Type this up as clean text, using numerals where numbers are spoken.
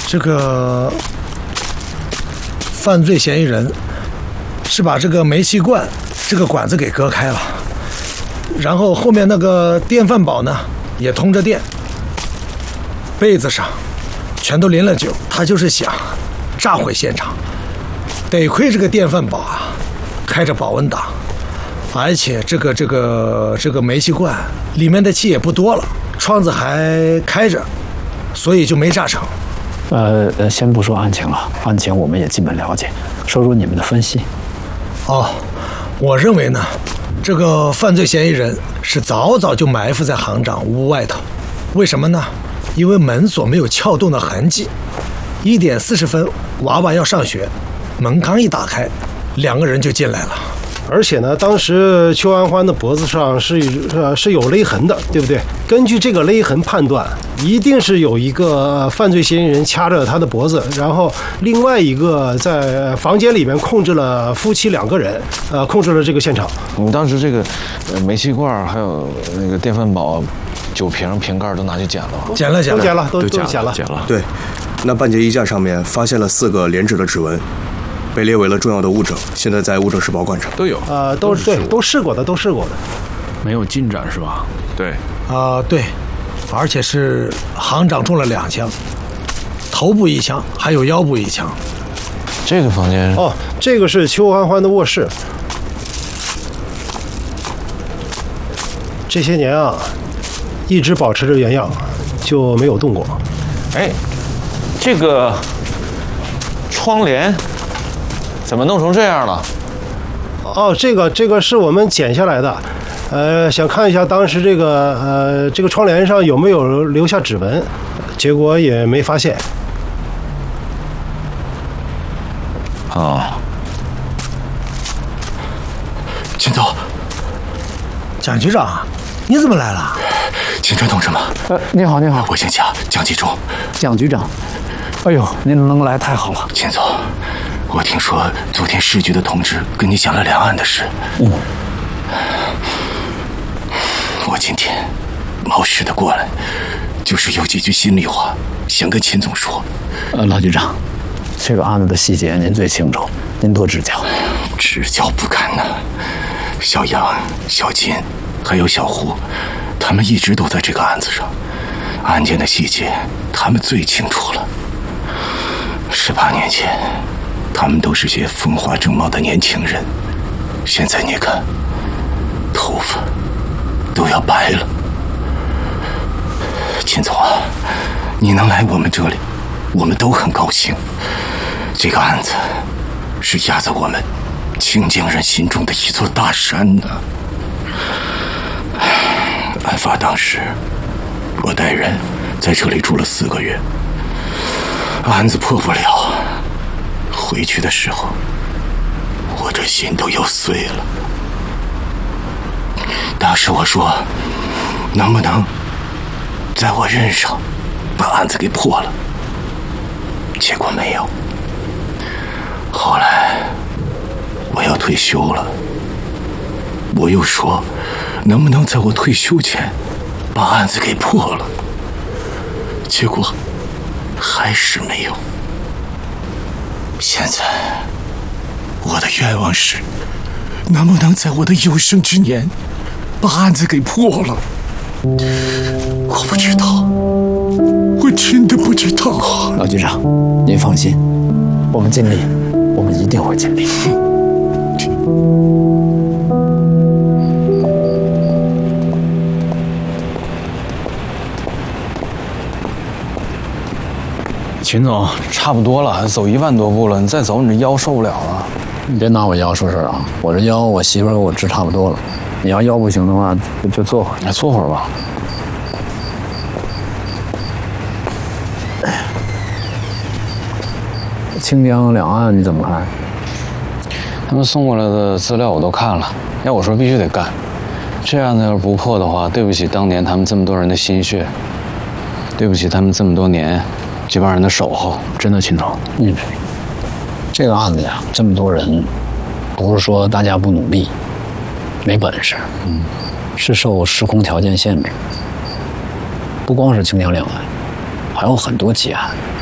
这个犯罪嫌疑人是把这个煤气罐这个管子给割开了，然后后面那个电饭煲呢也通着电，被子上全都淋了酒，他就是想炸毁现场。得亏这个电饭煲啊开着保温档，而且这个煤气罐里面的气也不多了，窗子还开着，所以就没炸成。 先不说案情了，案情我们也基本了解，说说你们的分析。 哦，我认为呢，这个犯罪嫌疑人是早早就埋伏在行长屋外头。为什么呢？因为门锁没有撬动的痕迹。1点40分，娃娃要上学，门刚一打开，2个人就进来了。 而且呢，当时邱安欢的脖子上是有勒痕的，对不对？根据这个勒痕判断，一定是有一个犯罪嫌疑人掐着他的脖子，然后另外一个在房间里面控制了夫妻2个人，控制了这个现场。 我们当时这个煤气罐还有那个电饭煲、酒瓶、瓶盖都拿去捡了吗？ 捡了， 都捡了。 对，那半截衣架上面发现了4个连指的指纹。被列为了重要的物证，现在在物证室保管着。 都有都试过的， 没有进展是吧？ 对对，而且是行长中了2枪，头部1枪，还有腰部1枪。 这个房间这个是邱安欢的卧室。这些年啊，一直保持着原样，就没有动过。 哎，这个窗帘怎么弄成这样了？ 这个是我们剪下来的，想看一下当时这个窗帘上有没有留下指纹，结果也没发现。 秦总， 蒋局长，你怎么来了？ 秦川同志吗？ 你好， 我姓蒋，蒋继忠。 蒋局长，哎呦，您能来太好了。 秦总，我听说昨天市局的同志跟你讲了两岸的事。我今天冒失的过来，就是有几句心里话想跟秦总说。 老局长，这个案子的细节您最清楚，您多指教。 指教不敢呐。小杨、小金还有小胡，他们一直都在这个案子上，案件的细节他们最清楚了。18年前，他们都是些风华正茂的年轻人，现在你看，头发都要白了。秦总啊，你能来我们这里，我们都很高兴。这个案子是压在我们清江人心中的一座大山呢。案发当时，我带人在这里住了4个月，案子破不了。回去的时候，我这心都要碎了。当时我说，能不能在我任上把案子给破了？结果没有。后来我要退休了，我又说，能不能在我退休前把案子给破了？结果还是没有。现在我的愿望是，能不能在我的有生之年把案子给破了？我不知道，我真的不知道。 老局长，您放心，我们尽力，我们一定会尽力。 秦总，差不多了，走1万多步了，你再走，你这腰受不了了。 你别拿我腰说事啊！我这腰，我媳妇儿给我治差不多了。你要腰不行的话，就坐会儿。 来坐会儿吧。 清江两岸你怎么看？ 他们送过来的资料我都看了，要我说必须得干。这样的要是不破的话，对不起当年他们这么多人的心血，对不起他们这么多年这帮人的守候。 真的，秦总，这个案子呀，这么多人，不是说大家不努力，没本事，是受时空条件限制。不光是清江两岸，还有很多奇案。